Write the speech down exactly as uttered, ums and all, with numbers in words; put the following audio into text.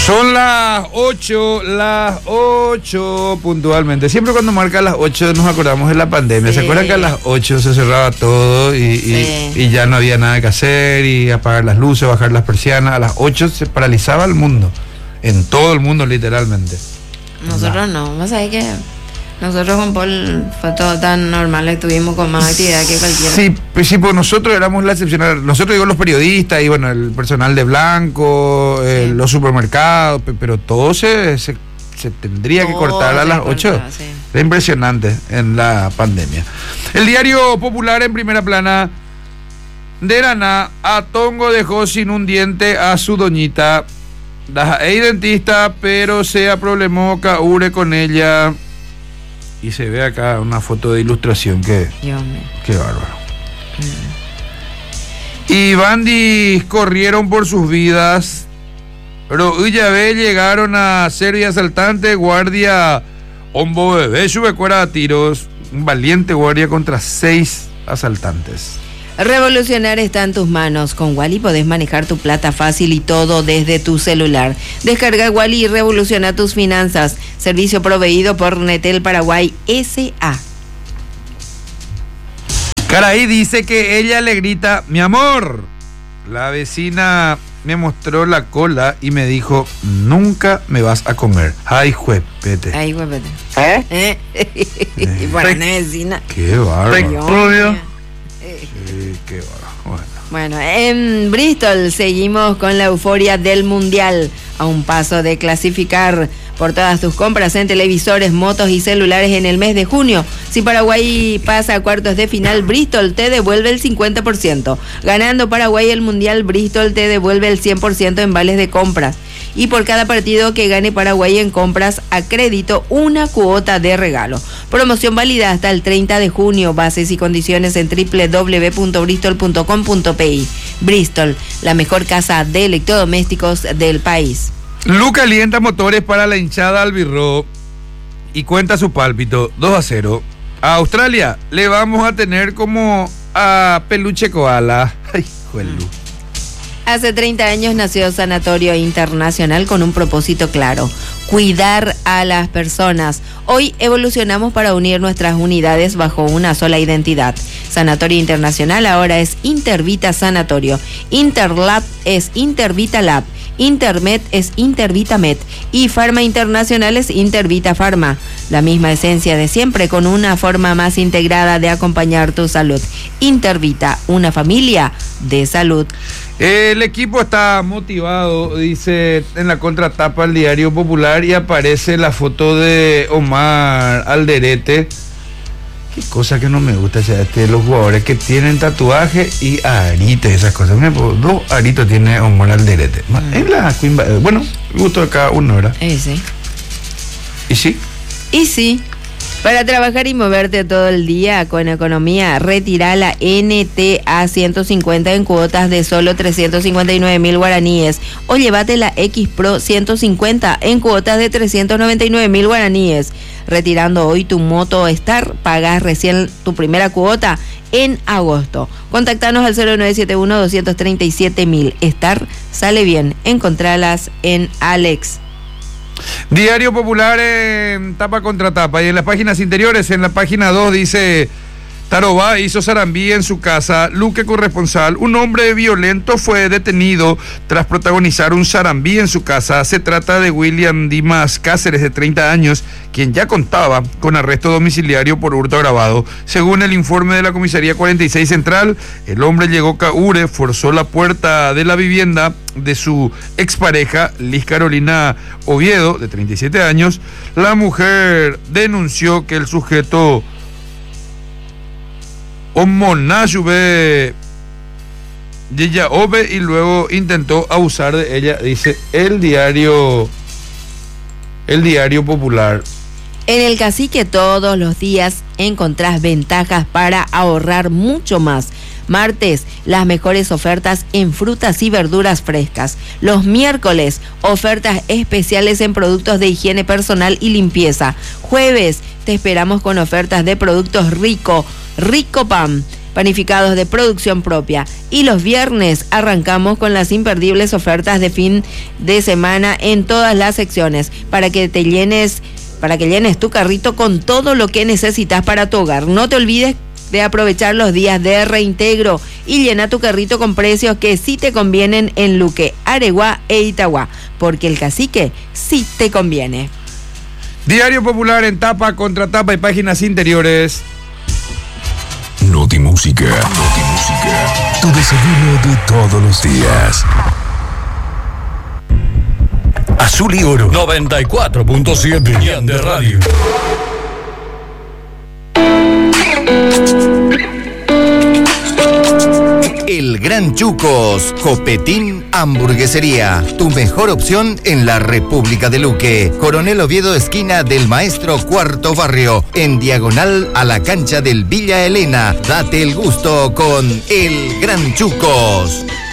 Son las ocho, las ocho puntualmente. Siempre cuando marca las ocho nos acordamos de la pandemia. Sí. ¿Se acuerdan que a las ocho se cerraba todo y, y, sí. y ya no había nada que hacer y apagar las luces, bajar las persianas? A las ocho se paralizaba el mundo, en todo el mundo literalmente. Nosotros no, no. ¿Vas a ver que nosotros con Paul fue todo tan normal, estuvimos con más actividad que cualquiera? Sí, pues sí, pues nosotros éramos la excepcional. Nosotros, digo, los periodistas y bueno, el personal de blanco, sí. eh, los supermercados, pero todo se, se, se tendría todo que cortar a las ocho. Sí. Es impresionante en la pandemia. El Diario Popular en primera plana. De Araná, Atongo dejó sin un diente a su doñita. Es dentista, pero se problemó Caure con ella. Y se ve acá una foto de ilustración que... Dios mío. Qué bárbaro. Mm. Y bandis corrieron por sus vidas. Pero Uyabé llegaron a Serbia asaltante, guardia Ombo Bebé, sube cuera a tiros. Un valiente guardia contra seis asaltantes. Revolucionar está en tus manos. Con Wally podés manejar tu plata fácil y todo desde tu celular. Descarga Wally y revoluciona tus finanzas. Servicio proveído por Netel Paraguay S A. Caraí dice que ella le grita: mi amor. La vecina me mostró la cola y me dijo: nunca me vas a comer. Ay, juepete. Ay, juepete. ¿Eh? ¿Eh? eh. Y para la vecina. Qué bárbaro. Sí, qué bueno. Bueno, en Bristol seguimos con la euforia del Mundial, a un paso de clasificar por todas tus compras en televisores, motos y celulares en el mes de junio. Si Paraguay pasa a cuartos de final, Bristol te devuelve el cincuenta por ciento. Ganando Paraguay el Mundial, Bristol te devuelve el cien por ciento en vales de compras. Y por cada partido que gane Paraguay en compras a crédito, una cuota de regalo. Promoción válida hasta el treinta de junio. Bases y condiciones en doble u doble u doble u punto bristol punto com punto pe. Bristol, la mejor casa de electrodomésticos del país. Lu calienta motores para la hinchada albirro y cuenta su pálpito: dos a cero. A Australia le vamos a tener como a peluche koala. Ay, joder, Lu. Hace treinta años nació Sanatorio Internacional con un propósito claro: cuidar a las personas. Hoy evolucionamos para unir nuestras unidades bajo una sola identidad. Sanatorio Internacional ahora es Intervita Sanatorio. Interlab es Intervita Lab. Intermed es Intervitamed y Pharma Internacional es Intervita Pharma. La misma esencia de siempre, con una forma más integrada de acompañar tu salud. Intervita, una familia de salud. El equipo está motivado, dice en la contratapa del Diario Popular, y aparece la foto de Omar Alderete. Qué cosa que no me gusta, ya este, los jugadores que tienen tatuaje y aritos, esas cosas. Dos aritos tiene Omar Alderete. Mm. En la Queen, bueno, gusto de cada uno, ¿verdad? Eh, sí. ¿Y sí? Y sí. Para trabajar y moverte todo el día con economía, retira la N T A ciento cincuenta en cuotas de solo trescientos cincuenta y nueve mil guaraníes o llévate la X Pro ciento cincuenta en cuotas de trescientos noventa y nueve mil guaraníes. Retirando hoy tu Moto Star, pagas recién tu primera cuota en agosto. Contactanos al cero nueve siete uno dos tres siete mil. Star sale bien. Encontralas en Alex. Diario Popular en tapa contra tapa y en las páginas interiores, en la página dos dice: Tarobá hizo zarambí en su casa. Luque corresponsal: un hombre violento fue detenido tras protagonizar un zarambí en su casa. Se trata de William Dimas Cáceres, de treinta años, quien ya contaba con arresto domiciliario por hurto agravado. Según el informe de la comisaría cuarenta y seis Central, el hombre llegó a Caure, forzó la puerta de la vivienda de su expareja, Liz Carolina Oviedo, de treinta y siete años. La mujer denunció que el sujeto Omonayube Yella Ove y luego intentó abusar de ella, dice el diario el diario Popular. En el Cacique todos los días encontrás ventajas para ahorrar mucho más. Martes, las mejores ofertas en frutas y verduras frescas. Los miércoles, ofertas especiales en productos de higiene personal y limpieza. Jueves, te esperamos con ofertas de productos Rico, Rico Pan. panificados de producción propia. Y los viernes arrancamos con las imperdibles ofertas de fin de semana en todas las secciones para que te llenes, para que llenes tu carrito con todo lo que necesitas para tu hogar. No te olvides de aprovechar los días de reintegro y llena tu carrito con precios que sí te convienen en Luque, Areguá e Itagüá, porque el cacique sí te conviene. Diario Popular en tapa, contratapa y páginas interiores. Notimúsica, Notimúsica, tu desayuno de todos los días. Azul y Oro noventa y cuatro punto siete de radio. El Gran Chucos, Copetín Hamburguesería, tu mejor opción en la República de Luque. Coronel Oviedo, esquina del Maestro, cuarto barrio, en diagonal a la cancha del Villa Elena. Date el gusto con El Gran Chucos.